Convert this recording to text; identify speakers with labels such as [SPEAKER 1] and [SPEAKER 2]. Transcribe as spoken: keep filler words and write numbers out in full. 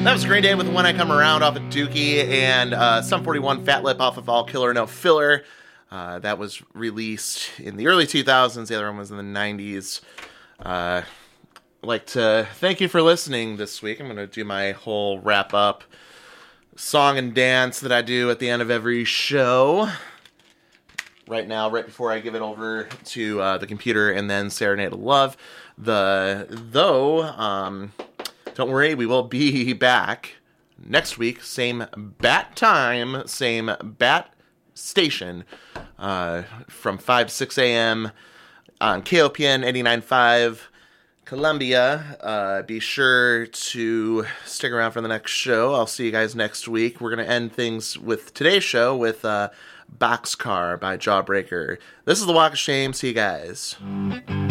[SPEAKER 1] That was Green Day with When I Come Around off of Dookie, and uh, Sum forty-one Fat Lip off of All Killer No Filler. Uh, that was released in the early two thousands. The other one was in the nineties. Uh, I'd like to thank you for listening this week. I'm going to do my whole wrap-up song and dance that I do at the end of every show. Right now, right before I give it over to uh, the computer and then Serenade of Love. The Though, um, don't worry, we will be back next week. Same bat time, same bat station, uh, from five to six a.m. on K O P N eighty-nine point five Columbia. Uh, be sure to stick around for the next show. I'll see you guys next week. We're going to end things with today's show with uh, Boxcar by Jawbreaker. This is The Walk of Shame. See you guys.